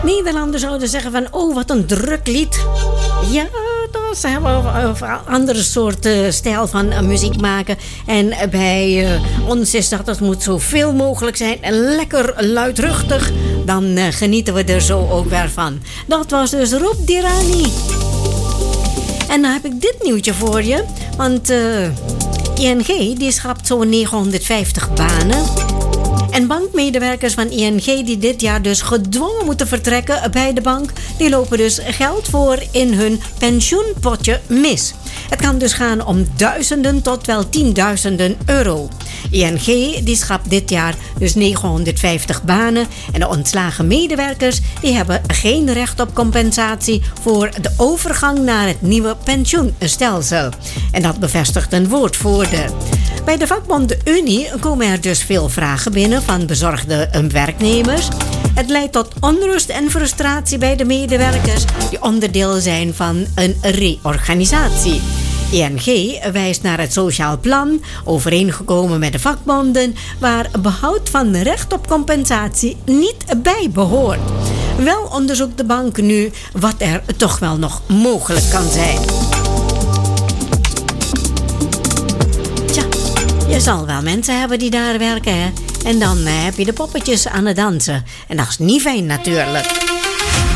Nederlanders zouden zeggen van, oh, wat een druk lied. Ja, ze hebben over andere soort stijl van muziek maken. En bij ons is dat het moet zoveel mogelijk zijn. En lekker luidruchtig. Dan genieten we er zo ook weer van. Dat was dus Rob Dirani. En dan heb ik dit nieuwtje voor je. Want ING die schrapt zo'n 950 banen. En bankmedewerkers van ING die dit jaar dus gedwongen moeten vertrekken bij de bank, die lopen dus geld voor in hun pensioenpotje mis. Het kan dus gaan om duizenden tot wel tienduizenden euro. ING die schrapt dit jaar dus 950 banen en de ontslagen medewerkers die hebben geen recht op compensatie voor de overgang naar het nieuwe pensioenstelsel. En dat bevestigt een woordvoerder. Bij de vakbond de Unie komen er dus veel vragen binnen van bezorgde werknemers. Het leidt tot onrust en frustratie bij de medewerkers die onderdeel zijn van een reorganisatie. ING wijst naar het sociaal plan, overeengekomen met de vakbonden, waar behoud van recht op compensatie niet bij behoort. Wel onderzoekt de bank nu wat er toch wel nog mogelijk kan zijn. Tja, je zal wel mensen hebben die daar werken, hè? En dan heb je de poppetjes aan het dansen. En dat is niet fijn natuurlijk.